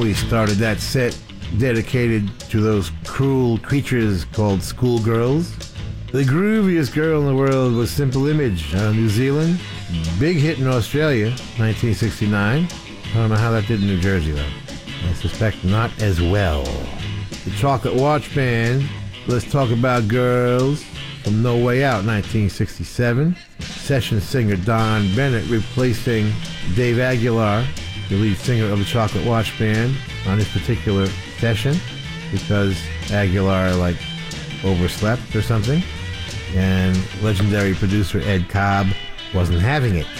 We started that set dedicated to those cruel creatures called schoolgirls. The grooviest girl in the world was Simple Image out of New Zealand. Big hit in Australia, 1969. I don't know how that did in New Jersey, though. I suspect not as well. The Chocolate Watch Band, Let's Talk About Girls, from No Way Out, 1967. Session singer Don Bennett replacing Dave Aguilar, the lead singer of the Chocolate Watch Band, on this particular session, because Aguilar, overslept or something. And legendary producer Ed Cobb wasn't having it.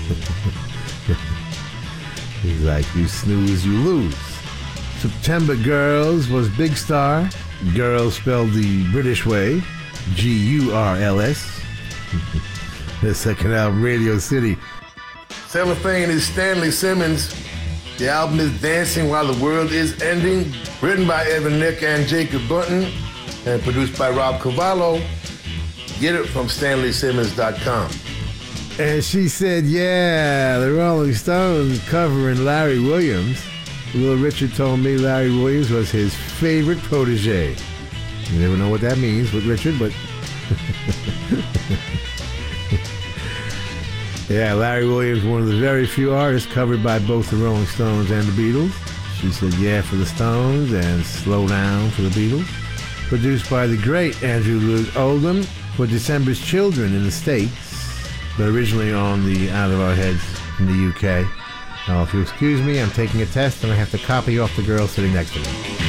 He's like, you snooze, you lose. September Girls was Big Star. Girls spelled the British way, G-U-R-L-S. Their second album, Radio City. Cellophane is Stanley Simmons. The album is Dancing While the World is Ending, written by Evan Nick and Jacob Bunton, and produced by Rob Cavallo. Get it from StanleySimmons.com. And she said, yeah, the Rolling Stones covering Larry Williams. Little Richard told me Larry Williams was his favorite protege. You never know what that means with Richard, but... Yeah, Larry Williams, one of the very few artists covered by both the Rolling Stones and the Beatles. She said, yeah, for the Stones, and Slow Down for the Beatles. Produced by the great Andrew Lloyd Oldham for December's Children in the States, but originally on the Out of Our Heads in the UK. Now, if you excuse me, I'm taking a test and I have to copy off the girl sitting next to me.